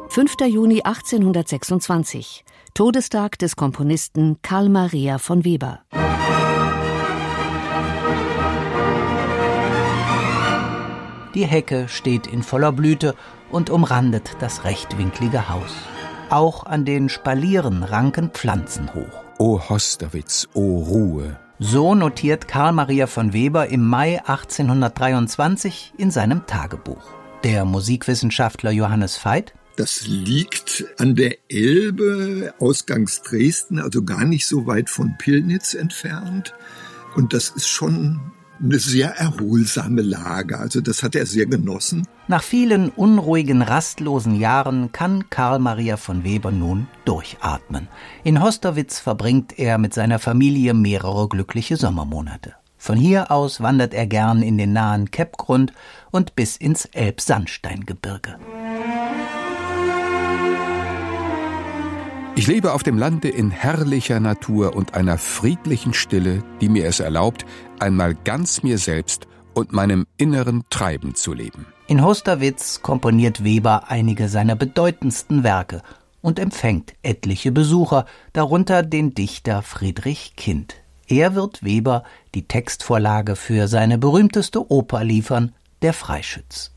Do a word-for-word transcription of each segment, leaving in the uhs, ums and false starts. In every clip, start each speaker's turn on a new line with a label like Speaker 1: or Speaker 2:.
Speaker 1: fünfter Juni achtzehnhundertsechsundzwanzig, Todestag des Komponisten Carl Maria von Weber.
Speaker 2: Die Hecke steht in voller Blüte und umrandet das rechtwinklige Haus. Auch an den Spalieren ranken Pflanzen hoch.
Speaker 3: O Hosterwitz, o Ruhe!
Speaker 2: So notiert Carl Maria von Weber im Mai achtzehnhundertdreiundzwanzig in seinem Tagebuch. Der Musikwissenschaftler Johannes Veit:
Speaker 4: Das liegt an der Elbe, ausgangs Dresden, also gar nicht so weit von Pillnitz entfernt. Und das ist schon eine sehr erholsame Lage. Also das hat er sehr genossen.
Speaker 2: Nach vielen unruhigen, rastlosen Jahren kann Carl Maria von Weber nun durchatmen. In Hosterwitz verbringt er mit seiner Familie mehrere glückliche Sommermonate. Von hier aus wandert er gern in den nahen Keppgrund und bis ins Elbsandsteingebirge.
Speaker 3: Ich lebe auf dem Lande in herrlicher Natur und einer friedlichen Stille, die mir es erlaubt, einmal ganz mir selbst und meinem inneren Treiben zu leben.
Speaker 2: In Hosterwitz komponiert Weber einige seiner bedeutendsten Werke und empfängt etliche Besucher, darunter den Dichter Friedrich Kind. Er wird Weber die Textvorlage für seine berühmteste Oper liefern, Der Freischütz.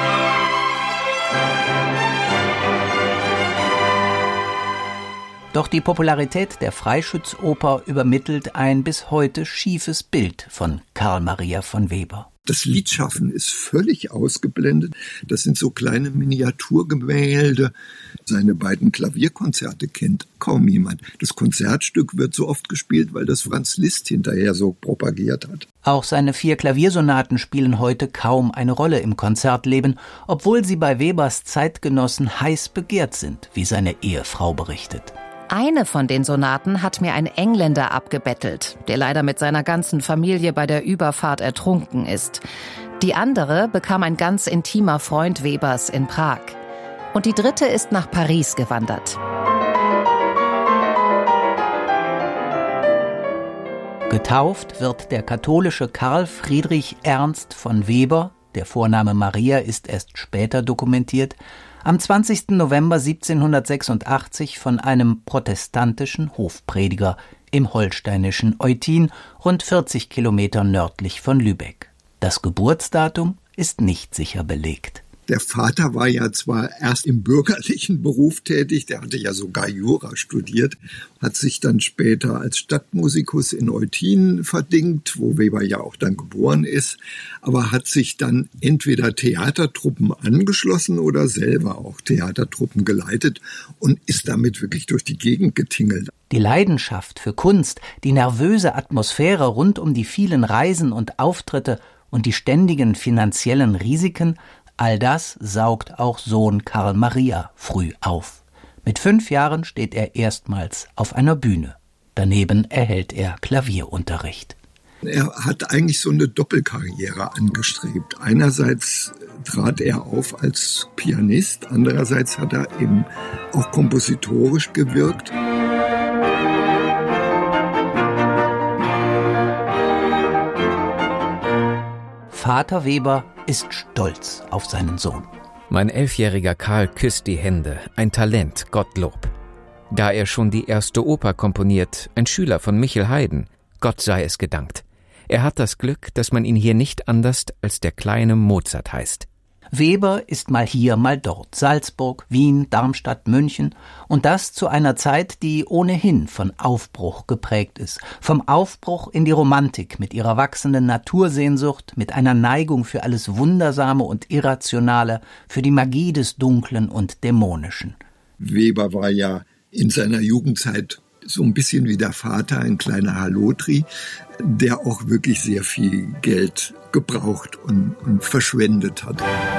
Speaker 2: Doch die Popularität der Freischützoper übermittelt ein bis heute schiefes Bild von Carl Maria von Weber.
Speaker 4: Das Liedschaffen ist völlig ausgeblendet. Das sind so kleine Miniaturgemälde. Seine beiden Klavierkonzerte kennt kaum jemand. Das Konzertstück wird so oft gespielt, weil das Franz Liszt hinterher so propagiert hat.
Speaker 2: Auch seine vier Klaviersonaten spielen heute kaum eine Rolle im Konzertleben, obwohl sie bei Webers Zeitgenossen heiß begehrt sind, wie seine Ehefrau berichtet.
Speaker 5: Eine von den Sonaten hat mir ein Engländer abgebettelt, der leider mit seiner ganzen Familie bei der Überfahrt ertrunken ist. Die andere bekam ein ganz intimer Freund Webers in Prag. Und die dritte ist nach Paris gewandert.
Speaker 2: Getauft wird der katholische Karl Friedrich Ernst von Weber, der Vorname Maria ist erst später dokumentiert, am zwanzigsten November siebzehnhundertsechsundachtzig von einem protestantischen Hofprediger im holsteinischen Eutin, rund vierzig Kilometer nördlich von Lübeck. Das Geburtsdatum ist nicht sicher belegt.
Speaker 4: Der Vater war ja zwar erst im bürgerlichen Beruf tätig, der hatte ja sogar Jura studiert, hat sich dann später als Stadtmusikus in Eutin verdingt, wo Weber ja auch dann geboren ist, aber hat sich dann entweder Theatertruppen angeschlossen oder selber auch Theatertruppen geleitet und ist damit wirklich durch die Gegend getingelt.
Speaker 2: Die Leidenschaft für Kunst, die nervöse Atmosphäre rund um die vielen Reisen und Auftritte und die ständigen finanziellen Risiken, all das saugt auch Sohn Carl Maria früh auf. Mit fünf Jahren steht er erstmals auf einer Bühne. Daneben erhält er Klavierunterricht.
Speaker 4: Er hat eigentlich so eine Doppelkarriere angestrebt. Einerseits trat er auf als Pianist, andererseits hat er eben auch kompositorisch gewirkt.
Speaker 2: Vater Weber ist stolz auf seinen Sohn.
Speaker 6: Mein elfjähriger Karl küsst die Hände, ein Talent, Gottlob. Da er schon die erste Oper komponiert, ein Schüler von Michel Haydn, Gott sei es gedankt. Er hat das Glück, dass man ihn hier nicht anders als der kleine Mozart heißt.
Speaker 2: Weber ist mal hier, mal dort, Salzburg, Wien, Darmstadt, München, und das zu einer Zeit, die ohnehin von Aufbruch geprägt ist. Vom Aufbruch in die Romantik mit ihrer wachsenden Natursehnsucht, mit einer Neigung für alles Wundersame und Irrationale, für die Magie des Dunklen und Dämonischen.
Speaker 4: Weber war ja in seiner Jugendzeit so ein bisschen wie der Vater, ein kleiner Halotri, der auch wirklich sehr viel Geld gebraucht und, und verschwendet hat.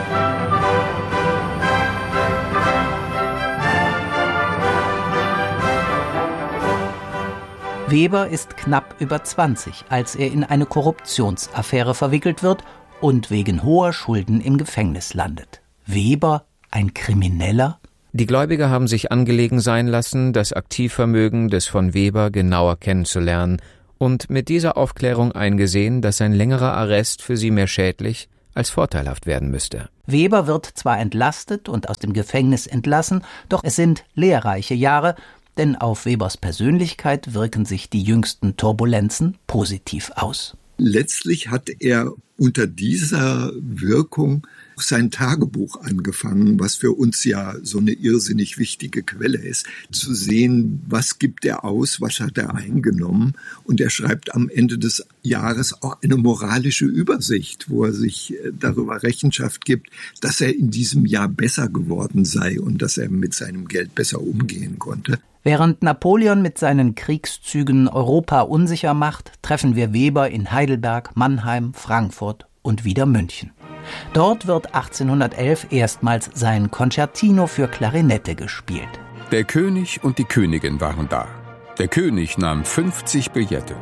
Speaker 2: Weber ist knapp über zwanzig, als er in eine Korruptionsaffäre verwickelt wird und wegen hoher Schulden im Gefängnis landet. Weber, ein Krimineller?
Speaker 6: Die Gläubiger haben sich angelegen sein lassen, das Aktivvermögen des von Weber genauer kennenzulernen und mit dieser Aufklärung eingesehen, dass ein längerer Arrest für sie mehr schädlich als vorteilhaft werden müsste.
Speaker 2: Weber wird zwar entlastet und aus dem Gefängnis entlassen, doch es sind lehrreiche Jahre, denn auf Webers Persönlichkeit wirken sich die jüngsten Turbulenzen positiv aus.
Speaker 4: Letztlich hat er unter dieser Wirkung sein Tagebuch angefangen, was für uns ja so eine irrsinnig wichtige Quelle ist, zu sehen, was gibt er aus, was hat er eingenommen. Und er schreibt am Ende des Jahres auch eine moralische Übersicht, wo er sich darüber Rechenschaft gibt, dass er in diesem Jahr besser geworden sei und dass er mit seinem Geld besser umgehen konnte.
Speaker 2: Während Napoleon mit seinen Kriegszügen Europa unsicher macht, treffen wir Weber in Heidelberg, Mannheim, Frankfurt und wieder München. Dort wird achtzehnhundertelf erstmals sein Concertino für Klarinette gespielt.
Speaker 3: Der König und die Königin waren da. Der König nahm fünfzig Billette.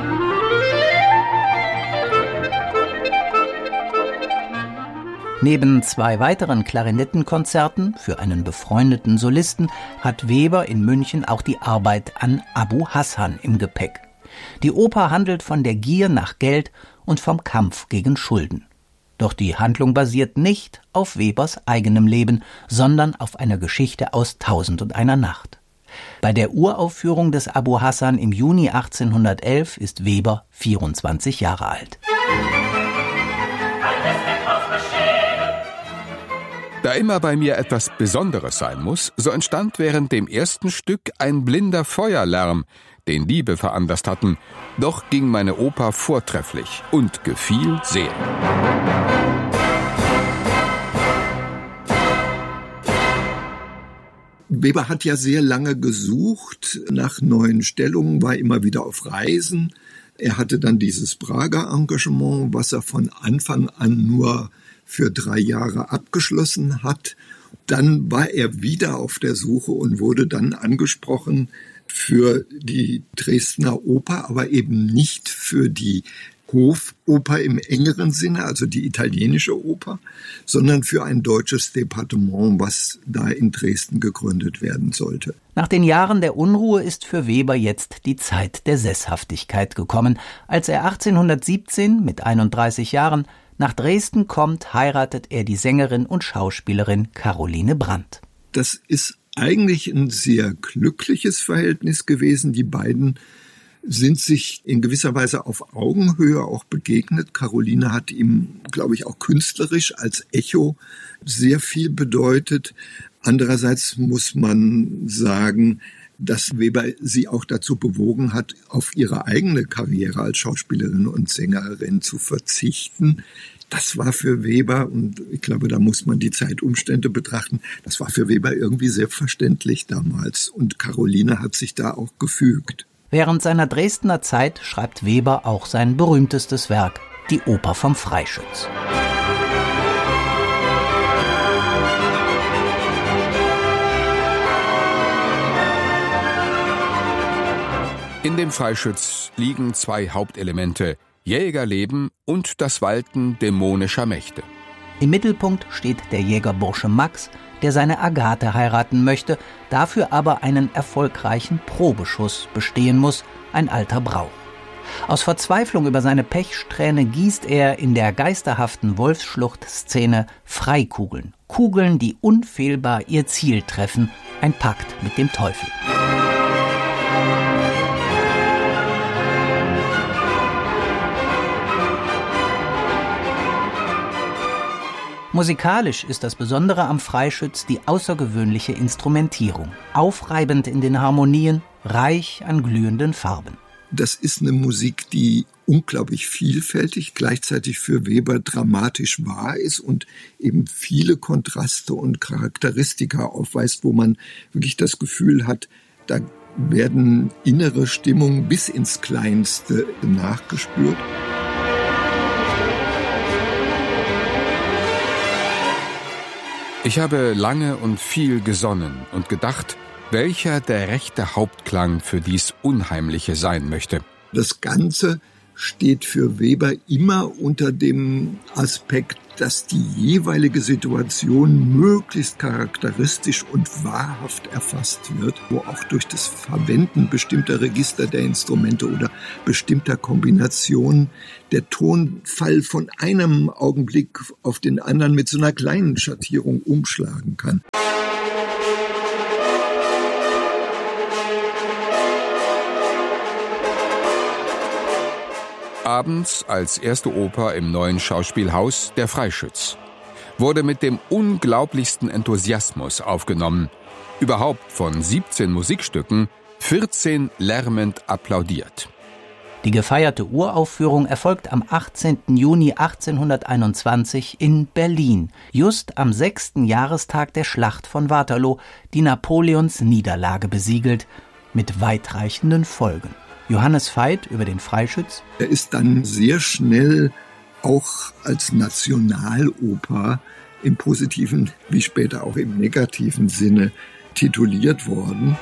Speaker 2: Neben zwei weiteren Klarinettenkonzerten für einen befreundeten Solisten hat Weber in München auch die Arbeit an Abu Hassan im Gepäck. Die Oper handelt von der Gier nach Geld und vom Kampf gegen Schulden. Doch die Handlung basiert nicht auf Webers eigenem Leben, sondern auf einer Geschichte aus Tausend und einer Nacht. Bei der Uraufführung des Abu Hassan im Juni achtzehnhundertelf ist Weber vierundzwanzig Jahre alt.
Speaker 3: Da immer bei mir etwas Besonderes sein muss, so entstand während dem ersten Stück ein blinder Feuerlärm, den Liebe veranlasst hatten. Doch ging meine Oper vortrefflich und gefiel sehr.
Speaker 4: Weber hat ja sehr lange gesucht nach neuen Stellungen, war immer wieder auf Reisen. Er hatte dann dieses Prager Engagement, was er von Anfang an nur für drei Jahre abgeschlossen hat. Dann war er wieder auf der Suche und wurde dann angesprochen für die Dresdner Oper, aber eben nicht für die Hofoper im engeren Sinne, also die italienische Oper, sondern für ein deutsches Departement, was da in Dresden gegründet werden sollte.
Speaker 2: Nach den Jahren der Unruhe ist für Weber jetzt die Zeit der Sesshaftigkeit gekommen. Als er achtzehnhundertsiebzehn mit einunddreißig Jahren nach Dresden kommt, heiratet er die Sängerin und Schauspielerin Caroline Brandt.
Speaker 4: Das ist eigentlich ein sehr glückliches Verhältnis gewesen. Die beiden sind sich in gewisser Weise auf Augenhöhe auch begegnet. Caroline hat ihm, glaube ich, auch künstlerisch als Echo sehr viel bedeutet. Andererseits muss man sagen, dass Weber sie auch dazu bewogen hat, auf ihre eigene Karriere als Schauspielerin und Sängerin zu verzichten. Das war für Weber, und ich glaube, da muss man die Zeitumstände betrachten, das war für Weber irgendwie selbstverständlich damals. Und Caroline hat sich da auch gefügt.
Speaker 2: Während seiner Dresdner Zeit schreibt Weber auch sein berühmtestes Werk, die Oper vom Freischütz.
Speaker 3: In dem Freischütz liegen zwei Hauptelemente: Jägerleben und das Walten dämonischer Mächte.
Speaker 2: Im Mittelpunkt steht der Jägerbursche Max, der seine Agathe heiraten möchte, dafür aber einen erfolgreichen Probeschuss bestehen muss, ein alter Brauch. Aus Verzweiflung über seine Pechsträhne gießt er in der geisterhaften Wolfsschlucht-Szene Freikugeln. Kugeln, die unfehlbar ihr Ziel treffen, ein Pakt mit dem Teufel. Musikalisch ist das Besondere am Freischütz die außergewöhnliche Instrumentierung. Aufreibend in den Harmonien, reich an glühenden Farben.
Speaker 4: Das ist eine Musik, die unglaublich vielfältig, gleichzeitig für Weber dramatisch wahr ist und eben viele Kontraste und Charakteristika aufweist, wo man wirklich das Gefühl hat, da werden innere Stimmungen bis ins Kleinste nachgespürt.
Speaker 3: Ich habe lange und viel gesonnen und gedacht, welcher der rechte Hauptklang für dies Unheimliche sein möchte.
Speaker 4: Das Ganze steht für Weber immer unter dem Aspekt dass die jeweilige Situation möglichst charakteristisch und wahrhaft erfasst wird, wo auch durch das Verwenden bestimmter Register der Instrumente oder bestimmter Kombinationen der Tonfall von einem Augenblick auf den anderen mit so einer kleinen Schattierung umschlagen kann.
Speaker 3: Abends als erste Oper im neuen Schauspielhaus Der Freischütz. Wurde mit dem unglaublichsten Enthusiasmus aufgenommen. Überhaupt von siebzehn Musikstücken vierzehn lärmend applaudiert.
Speaker 2: Die gefeierte Uraufführung erfolgt am achtzehnten Juni achtzehnhunderteinundzwanzig in Berlin, just am sechsten Jahrestag der Schlacht von Waterloo, die Napoleons Niederlage besiegelt, mit weitreichenden Folgen. Johannes Veit über den Freischütz.
Speaker 4: Er ist dann sehr schnell auch als Nationaloper im positiven wie später auch im negativen Sinne tituliert worden.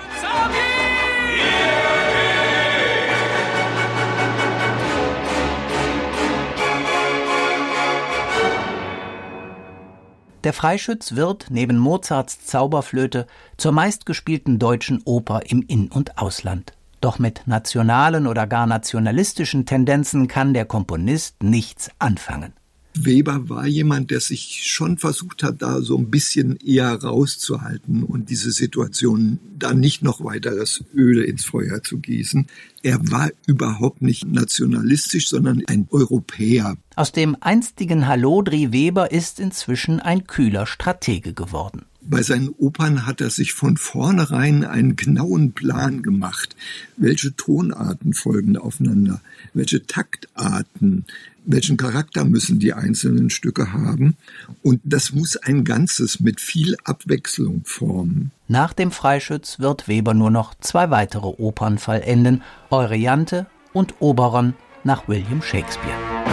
Speaker 2: Der Freischütz wird neben Mozarts Zauberflöte zur meistgespielten deutschen Oper im In- und Ausland. Doch mit nationalen oder gar nationalistischen Tendenzen kann der Komponist nichts anfangen.
Speaker 4: Weber war jemand, der sich schon versucht hat, da so ein bisschen eher rauszuhalten und diese Situation da nicht noch weiteres Öl ins Feuer zu gießen. Er war überhaupt nicht nationalistisch, sondern ein Europäer.
Speaker 2: Aus dem einstigen Hallodri Weber ist inzwischen ein kühler Stratege geworden.
Speaker 4: Bei seinen Opern hat er sich von vornherein einen genauen Plan gemacht. Welche Tonarten folgen aufeinander? Welche Taktarten? Welchen Charakter müssen die einzelnen Stücke haben? Und das muss ein Ganzes mit viel Abwechslung formen.
Speaker 2: Nach dem Freischütz wird Weber nur noch zwei weitere Opern vollenden, Euryanthe und Oberon nach William Shakespeare.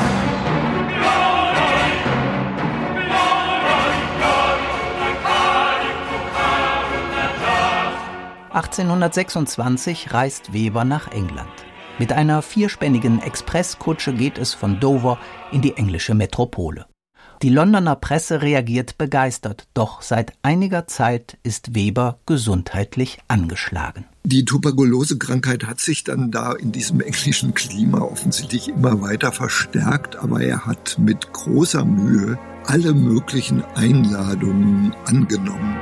Speaker 2: achtzehnhundertsechsundzwanzig reist Weber nach England. Mit einer vierspännigen Expresskutsche geht es von Dover in die englische Metropole. Die Londoner Presse reagiert begeistert, doch seit einiger Zeit ist Weber gesundheitlich angeschlagen.
Speaker 4: Die Tuberkulosekrankheit hat sich dann da in diesem englischen Klima offensichtlich immer weiter verstärkt, aber er hat mit großer Mühe alle möglichen Einladungen angenommen.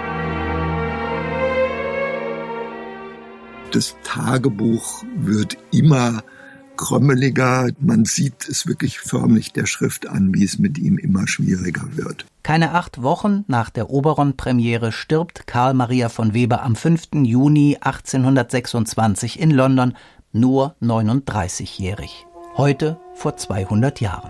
Speaker 4: Das Tagebuch wird immer krömmeliger. Man sieht es wirklich förmlich der Schrift an, wie es mit ihm immer schwieriger wird.
Speaker 2: Keine acht Wochen nach der Oberon-Premiere stirbt Carl Maria von Weber am fünften Juni achtzehnhundertsechsundzwanzig in London, nur neununddreißigjährig. Heute vor zweihundert Jahren.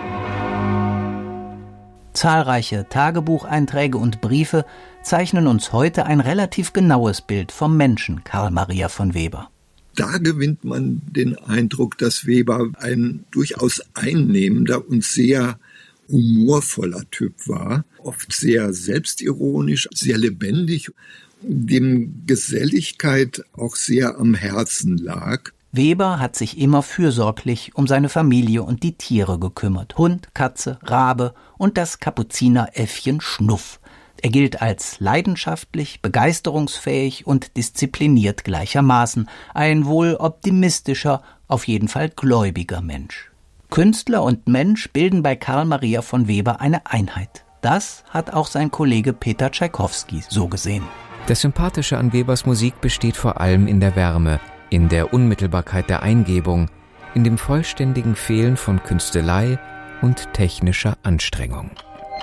Speaker 2: Zahlreiche Tagebucheinträge und Briefe zeichnen uns heute ein relativ genaues Bild vom Menschen Carl Maria von Weber.
Speaker 4: Da gewinnt man den Eindruck, dass Weber ein durchaus einnehmender und sehr humorvoller Typ war, oft sehr selbstironisch, sehr lebendig, dem Geselligkeit auch sehr am Herzen lag.
Speaker 2: Weber hat sich immer fürsorglich um seine Familie und die Tiere gekümmert. Hund, Katze, Rabe und das Kapuzineräffchen Schnuff. Er gilt als leidenschaftlich, begeisterungsfähig und diszipliniert gleichermaßen. Ein wohl optimistischer, auf jeden Fall gläubiger Mensch. Künstler und Mensch bilden bei Carl Maria von Weber eine Einheit. Das hat auch sein Kollege Peter Tschaikowski so gesehen.
Speaker 6: Das Sympathische an Webers Musik besteht vor allem in der Wärme, in der Unmittelbarkeit der Eingebung, in dem vollständigen Fehlen von Künstelei und technischer Anstrengung.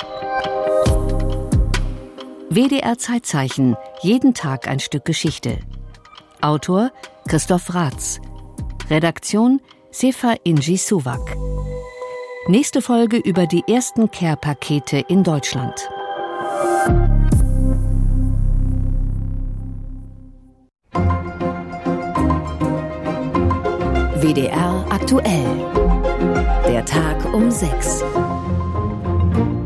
Speaker 1: W D R Zeitzeichen, jeden Tag ein Stück Geschichte. Autor Christoph Raths. Redaktion Sefa Inji Suwak. Nächste Folge über die ersten Care-Pakete in Deutschland. W D R aktuell. Der Tag um sechs.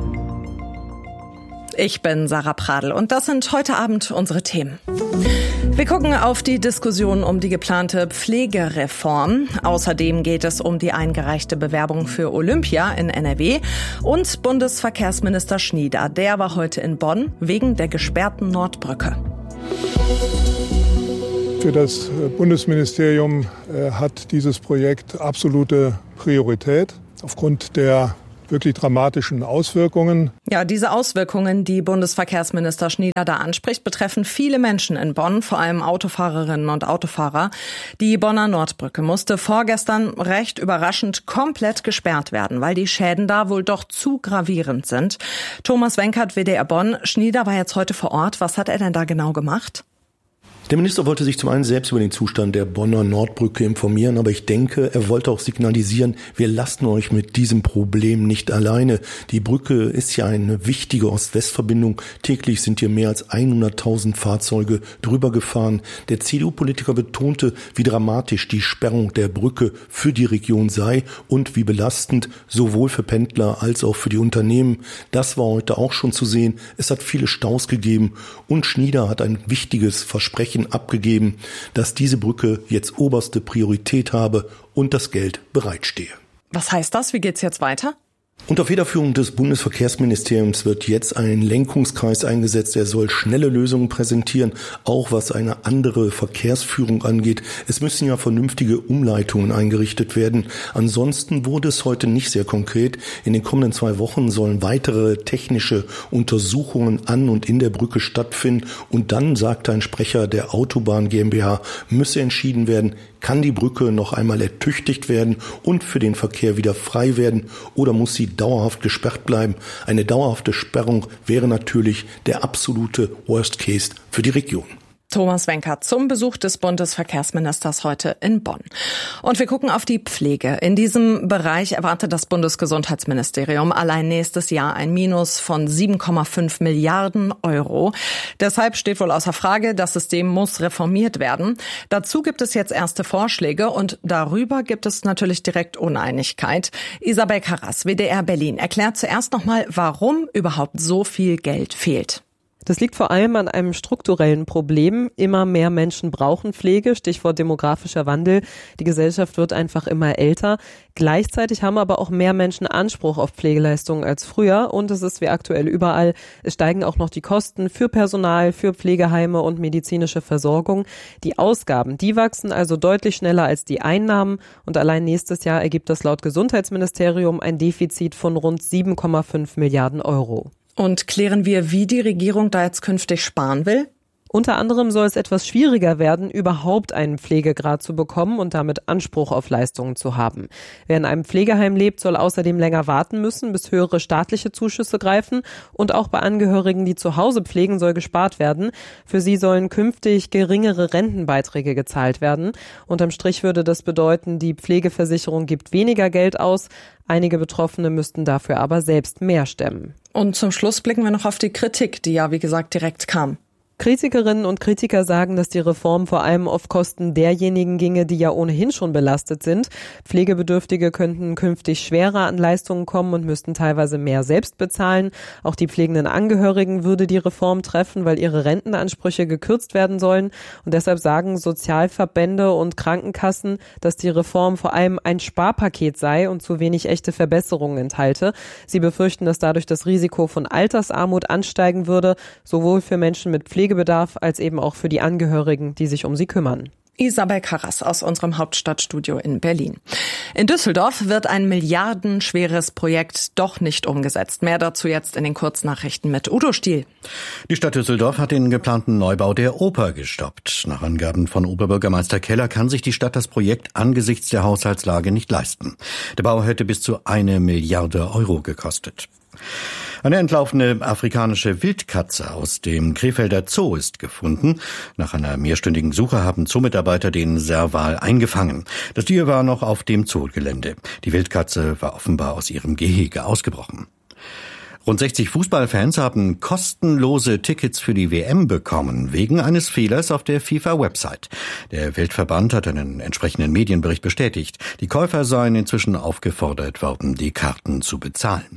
Speaker 7: Ich bin Sarah Pradl und das sind heute Abend unsere Themen. Wir gucken auf die Diskussion um die geplante Pflegereform. Außerdem geht es um die eingereichte Bewerbung für Olympia in N R W. Und Bundesverkehrsminister Schnieder, der war heute in Bonn wegen der gesperrten Nordbrücke.
Speaker 8: Für das Bundesministerium hat dieses Projekt absolute Priorität aufgrund der wirklich dramatischen Auswirkungen.
Speaker 7: Ja, diese Auswirkungen, die Bundesverkehrsminister Schnieder da anspricht, betreffen viele Menschen in Bonn, vor allem Autofahrerinnen und Autofahrer. Die Bonner Nordbrücke musste vorgestern recht überraschend komplett gesperrt werden, weil die Schäden da wohl doch zu gravierend sind. Thomas Wenkert, W D R Bonn. Schnieder war jetzt heute vor Ort. Was hat er denn da genau gemacht?
Speaker 9: Der Minister wollte sich zum einen selbst über den Zustand der Bonner Nordbrücke informieren, aber ich denke, er wollte auch signalisieren, wir lassen euch mit diesem Problem nicht alleine. Die Brücke ist ja eine wichtige Ost-West-Verbindung. Täglich sind hier mehr als hunderttausend Fahrzeuge drüber gefahren. Der C D U-Politiker betonte, wie dramatisch die Sperrung der Brücke für die Region sei und wie belastend sowohl für Pendler als auch für die Unternehmen. Das war heute auch schon zu sehen. Es hat viele Staus gegeben und Schnieder hat ein wichtiges Versprechen abgegeben, dass diese Brücke jetzt oberste Priorität habe und das Geld bereitstehe.
Speaker 7: Was heißt das? Wie geht's jetzt weiter?
Speaker 9: Unter Federführung des Bundesverkehrsministeriums wird jetzt ein Lenkungskreis eingesetzt. Er soll schnelle Lösungen präsentieren, auch was eine andere Verkehrsführung angeht. Es müssen ja vernünftige Umleitungen eingerichtet werden. Ansonsten wurde es heute nicht sehr konkret. In den kommenden zwei Wochen sollen weitere technische Untersuchungen an und in der Brücke stattfinden. Und dann, sagte ein Sprecher der Autobahn GmbH, müsse entschieden werden, kann die Brücke noch einmal ertüchtigt werden und für den Verkehr wieder frei werden oder muss sie dauerhaft gesperrt bleiben? Eine dauerhafte Sperrung wäre natürlich der absolute Worst Case für die Region.
Speaker 7: Thomas Wenkert zum Besuch des Bundesverkehrsministers heute in Bonn. Und wir gucken auf die Pflege. In diesem Bereich erwartet das Bundesgesundheitsministerium allein nächstes Jahr ein Minus von sieben Komma fünf Milliarden Euro. Deshalb steht wohl außer Frage, das System muss reformiert werden. Dazu gibt es jetzt erste Vorschläge und darüber gibt es natürlich direkt Uneinigkeit. Isabel Karras, W D R Berlin, erklärt zuerst nochmal, warum überhaupt so viel Geld fehlt.
Speaker 10: Das liegt vor allem an einem strukturellen Problem. Immer mehr Menschen brauchen Pflege, Stichwort demografischer Wandel. Die Gesellschaft wird einfach immer älter. Gleichzeitig haben aber auch mehr Menschen Anspruch auf Pflegeleistungen als früher. Und es ist wie aktuell überall, es steigen auch noch die Kosten für Personal, für Pflegeheime und medizinische Versorgung. Die Ausgaben, die wachsen also deutlich schneller als die Einnahmen. Und allein nächstes Jahr ergibt das laut Gesundheitsministerium ein Defizit von rund sieben Komma fünf Milliarden Euro.
Speaker 7: Und klären wir, wie die Regierung da jetzt künftig sparen will?
Speaker 10: Unter anderem soll es etwas schwieriger werden, überhaupt einen Pflegegrad zu bekommen und damit Anspruch auf Leistungen zu haben. Wer in einem Pflegeheim lebt, soll außerdem länger warten müssen, bis höhere staatliche Zuschüsse greifen. Und auch bei Angehörigen, die zu Hause pflegen, soll gespart werden. Für sie sollen künftig geringere Rentenbeiträge gezahlt werden. Unterm Strich würde das bedeuten, die Pflegeversicherung gibt weniger Geld aus. Einige Betroffene müssten dafür aber selbst mehr stemmen.
Speaker 7: Und zum Schluss blicken wir noch auf die Kritik, die ja, wie gesagt, direkt kam.
Speaker 10: Kritikerinnen und Kritiker sagen, dass die Reform vor allem auf Kosten derjenigen ginge, die ja ohnehin schon belastet sind. Pflegebedürftige könnten künftig schwerer an Leistungen kommen und müssten teilweise mehr selbst bezahlen. Auch die pflegenden Angehörigen würde die Reform treffen, weil ihre Rentenansprüche gekürzt werden sollen. Und deshalb sagen Sozialverbände und Krankenkassen, dass die Reform vor allem ein Sparpaket sei und zu wenig echte Verbesserungen enthalte. Sie befürchten, dass dadurch das Risiko von Altersarmut ansteigen würde, sowohl für Menschen mit Pflegebedarf als eben auch für die Angehörigen, die sich um sie kümmern.
Speaker 7: Isabel Karras aus unserem Hauptstadtstudio in Berlin. In Düsseldorf wird ein milliardenschweres Projekt doch nicht umgesetzt. Mehr dazu jetzt in den Kurznachrichten mit Udo Stiel.
Speaker 11: Die Stadt Düsseldorf hat den geplanten Neubau der Oper gestoppt. Nach Angaben von Oberbürgermeister Keller kann sich die Stadt das Projekt angesichts der Haushaltslage nicht leisten. Der Bau hätte bis zu eine Milliarde Euro gekostet. Eine entlaufene afrikanische Wildkatze aus dem Krefelder Zoo ist gefunden. Nach einer mehrstündigen Suche haben Zoomitarbeiter den Serval eingefangen. Das Tier war noch auf dem Zoogelände. Die Wildkatze war offenbar aus ihrem Gehege ausgebrochen. Rund sechzig Fußballfans haben kostenlose Tickets für die W M bekommen, wegen eines Fehlers auf der FIFA-Website. Der Weltverband hat einen entsprechenden Medienbericht bestätigt. Die Käufer seien inzwischen aufgefordert worden, die Karten zu bezahlen.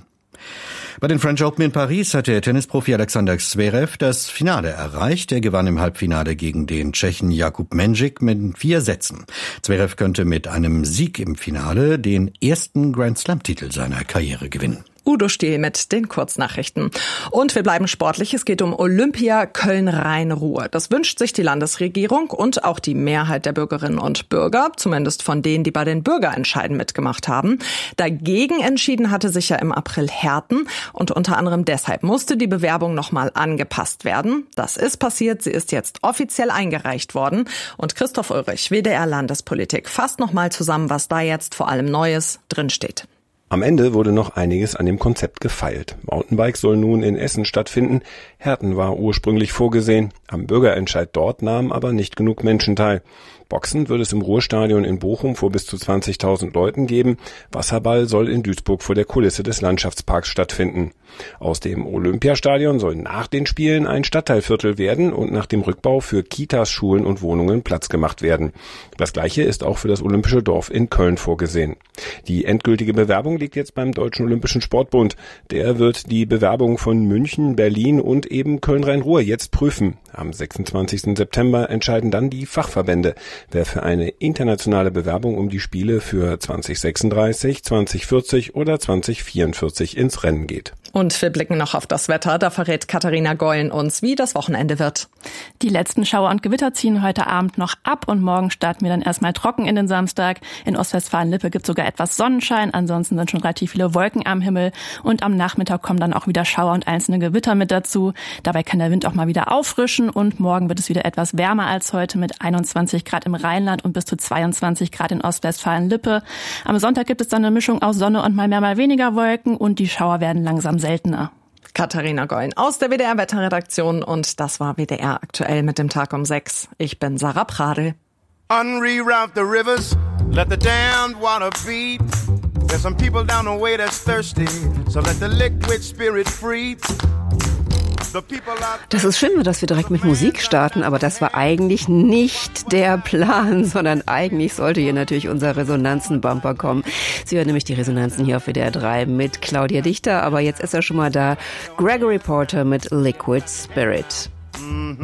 Speaker 11: Bei den French Open in Paris hat der Tennisprofi Alexander Zverev das Finale erreicht. Er gewann im Halbfinale gegen den Tschechen Jakub Mendžík mit vier Sätzen. Zverev könnte mit einem Sieg im Finale den ersten Grand-Slam-Titel seiner Karriere gewinnen.
Speaker 7: Udo Stiel mit den Kurznachrichten. Und wir bleiben sportlich. Es geht um Olympia Köln-Rhein-Ruhr. Das wünscht sich die Landesregierung und auch die Mehrheit der Bürgerinnen und Bürger, zumindest von denen, die bei den Bürgerentscheiden mitgemacht haben. Dagegen entschieden hatte sich ja im April Herten und unter anderem deshalb musste die Bewerbung nochmal angepasst werden. Das ist passiert. Sie ist jetzt offiziell eingereicht worden. Und Christoph Ulrich, W D R Landespolitik, fasst nochmal zusammen, was da jetzt vor allem Neues drinsteht.
Speaker 12: Am Ende wurde noch einiges an dem Konzept gefeilt. Mountainbike soll nun in Essen stattfinden. Herten war ursprünglich vorgesehen. Am Bürgerentscheid dort nahmen aber nicht genug Menschen teil. Boxen wird es im Ruhrstadion in Bochum vor bis zu zwanzigtausend Leuten geben. Wasserball soll in Duisburg vor der Kulisse des Landschaftsparks stattfinden. Aus dem Olympiastadion soll nach den Spielen ein Stadtteilviertel werden und nach dem Rückbau für Kitas, Schulen und Wohnungen Platz gemacht werden. Das Gleiche ist auch für das Olympische Dorf in Köln vorgesehen. Die endgültige Bewerbung liegt jetzt beim Deutschen Olympischen Sportbund. Der wird die Bewerbung von München, Berlin und eben Köln-Rhein-Ruhr jetzt prüfen. Am sechsundzwanzigsten September entscheiden dann die Fachverbände, wer für eine internationale Bewerbung um die Spiele für zwanzig sechsunddreißig, zwanzig vierzig oder zwanzig vierundvierzig ins Rennen geht.
Speaker 7: Und wir blicken noch auf das Wetter. Da verrät Katharina Gollen uns, wie das Wochenende wird.
Speaker 13: Die letzten Schauer und Gewitter ziehen heute Abend noch ab und morgen starten wir dann erstmal trocken in den Samstag. In Ostwestfalen-Lippe gibt es sogar etwas Sonnenschein. Ansonsten sind schon relativ viele Wolken am Himmel. Und am Nachmittag kommen dann auch wieder Schauer und einzelne Gewitter mit dazu. Dabei kann der Wind auch mal wieder auffrischen und morgen wird es wieder etwas wärmer als heute mit einundzwanzig Grad im Rheinland und bis zu zweiundzwanzig Grad in Ostwestfalen-Lippe. Am Sonntag gibt es dann eine Mischung aus Sonne und mal mehr, mal weniger Wolken und die Schauer werden langsam seltener.
Speaker 7: Katharina Gollen aus der W D R-Wetterredaktion und das war W D R aktuell mit dem Tag um sechs. Ich bin Sarah Pradel.
Speaker 14: Unreroute the rivers, let the damned water beat. There's some people down the way that's thirsty, so let the liquid spirit free.
Speaker 15: Das ist schön, dass wir direkt mit Musik starten, aber das war eigentlich nicht der Plan, sondern eigentlich sollte hier natürlich unser Resonanzen-Bumper kommen. Sie hört nämlich die Resonanzen hier auf W D R drei mit Claudia Dichter, aber jetzt ist er schon mal da. Gregory Porter mit Liquid Spirit.
Speaker 14: Mm-hmm.